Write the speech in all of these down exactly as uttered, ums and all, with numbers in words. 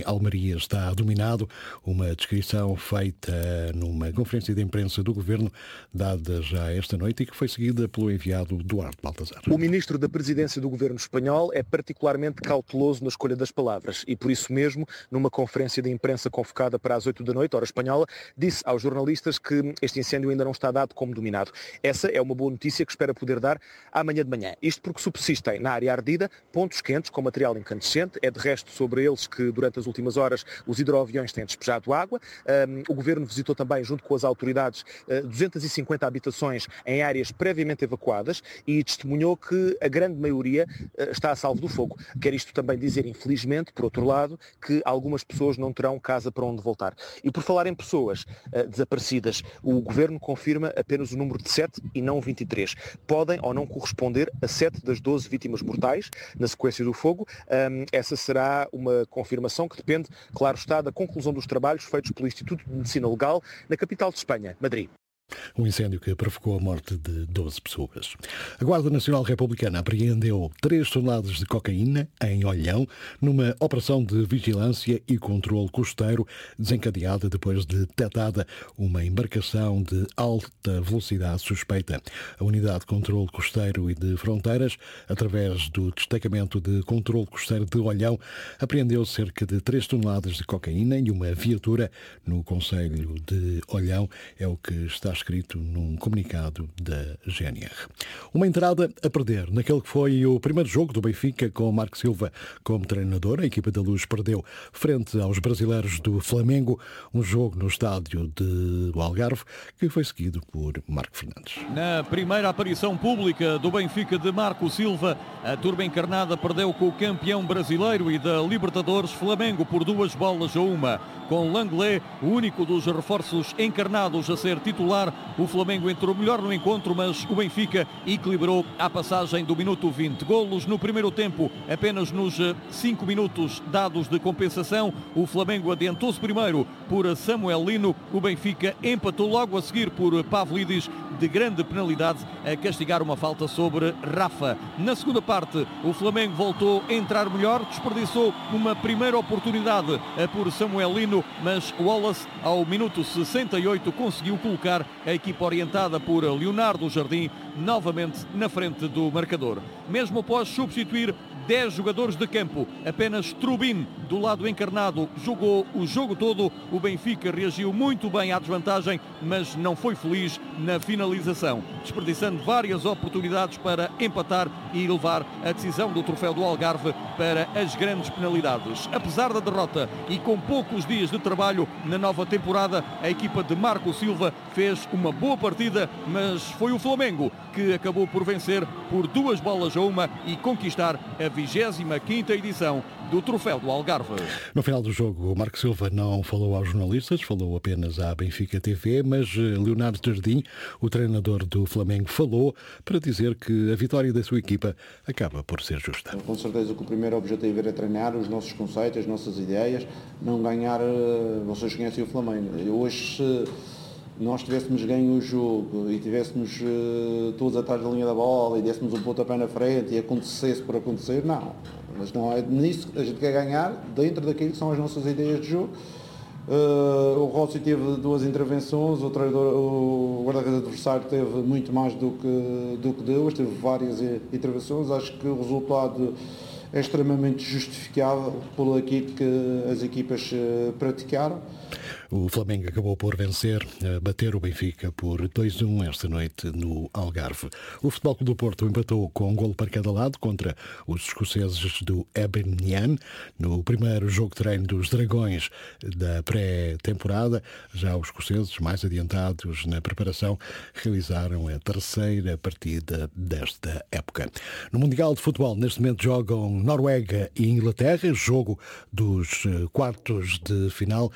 Almeria está dominado. Uma descrição feita numa conferência de imprensa do Governo, dada já esta noite e que foi seguida pelo enviado Duarte Baltazar. O Ministro da Presidência do Governo espanhol é particularmente cauteloso na escolha das palavras e, por isso mesmo, numa conferência de imprensa convocada para as oito da noite, hora espanhola, disse aos jornalistas que este incêndio ainda não está dado como dominado. Essa é uma boa notícia que espera poder dar amanhã de manhã. Isto porque subsistem na área ardida pontos quentes com material incandescente. É de resto sobre eles que durante as últimas horas os hidroaviões têm despejado água. Um, o Governo visitou também, junto com as autoridades, uh, duzentas e cinquenta habitações em áreas previamente evacuadas e testemunhou que a grande maioria uh, está a salvo do fogo. Quer isto também dizer, infelizmente, por outro lado, que algumas pessoas não terão casa para onde voltar. E por falar em pessoas uh, desaparecidas, o Governo confirma apenas o número de sete e não vinte e três. Podem ou não corresponder a sete das doze vítimas mortais na sequência do fogo. Um, essa será uma confirmação que depende, claro está, da conclusão dos trabalhos feitos pelo Instituto de Medicina Legal na capital de Espanha, Madrid. Um incêndio que provocou a morte de doze pessoas. A Guarda Nacional Republicana apreendeu três toneladas de cocaína em Olhão numa operação de vigilância e controle costeiro desencadeada depois de detectada uma embarcação de alta velocidade suspeita. A Unidade de Controle Costeiro e de Fronteiras, através do Destacamento de Controle Costeiro de Olhão, apreendeu cerca de três toneladas de cocaína e uma viatura no concelho de Olhão, é o que está escrito num comunicado da G N R. Uma entrada a perder naquele que foi o primeiro jogo do Benfica com Marco Silva como treinador. A equipa da Luz perdeu frente aos brasileiros do Flamengo, um jogo no estádio de Algarve que foi seguido por Marco Fernandes. Na primeira aparição pública do Benfica de Marco Silva, a turma encarnada perdeu com o campeão brasileiro e da Libertadores Flamengo por duas bolas a uma. Com Langley, o único dos reforços encarnados a ser titular, o Flamengo entrou melhor no encontro, mas o Benfica equilibrou à passagem do minuto vinte. Golos no primeiro tempo, apenas nos cinco minutos dados de compensação. O Flamengo adiantou-se primeiro por Samuel Lino. O Benfica empatou logo a seguir por Pavlidis, de grande penalidade, a castigar uma falta sobre Rafa. Na segunda parte, o Flamengo voltou a entrar melhor, desperdiçou uma primeira oportunidade por Samuel Lino, mas Wallace, ao minuto sessenta e oito, conseguiu colocar a equipa orientada por Leonardo Jardim novamente na frente do marcador. Mesmo após substituir dez jogadores de campo, apenas Trubin, do lado encarnado, jogou o jogo todo. O Benfica reagiu muito bem à desvantagem, mas não foi feliz na finalização, desperdiçando várias oportunidades para empatar e levar a decisão do troféu do Algarve para as grandes penalidades. Apesar da derrota e com poucos dias de trabalho na nova temporada, a equipa de Marco Silva fez uma boa partida, mas foi o Flamengo que acabou por vencer por duas bolas a uma e conquistar a vigésima quinta edição do Troféu do Algarve. No final do jogo, o Marco Silva não falou aos jornalistas, falou apenas à Benfica T V, mas Leonardo Jardim, o treinador do Flamengo, falou para dizer que a vitória da sua equipa acaba por ser justa. Com certeza que o primeiro objetivo era treinar os nossos conceitos, as nossas ideias, não ganhar, vocês conhecem o Flamengo. Hoje, se nós tivéssemos ganho o jogo e tivéssemos uh, todos atrás da linha da bola e dessemos um pontapé na frente e acontecesse por acontecer, não. Mas não é nisso que a gente quer ganhar, dentro daquilo que são as nossas ideias de jogo. Uh, o Rossi teve duas intervenções, o, treinador, o guarda-redes adversário teve muito mais do que, do que deu, teve várias intervenções. Acho que o resultado é extremamente justificável por aquilo que as equipas uh, praticaram. O Flamengo acabou por vencer, bater o Benfica por dois a um esta noite no Algarve. O Futebol Clube do Porto empatou com um golo para cada lado contra os escoceses do Hibernian no primeiro jogo de treino dos Dragões da pré-temporada. Já os escoceses, mais adiantados na preparação, realizaram a terceira partida desta época. No Mundial de Futebol, neste momento jogam Noruega e Inglaterra, jogo dos quartos de final.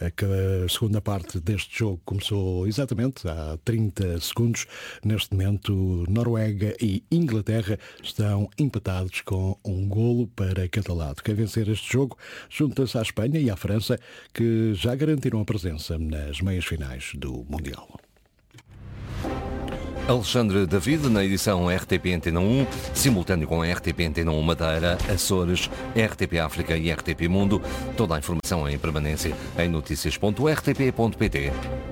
A segunda parte deste jogo começou exatamente há trinta segundos. Neste momento, Noruega e Inglaterra estão empatados com um golo para cada lado. Quem vencer este jogo junta-se à Espanha e à França, que já garantiram a presença nas meias finais do Mundial. Alexandre David, na edição R T P Antena um, simultâneo com a R T P Antena um Madeira, Açores, R T P África e R T P Mundo. Toda a informação em permanência em notícias ponto r t p ponto p t.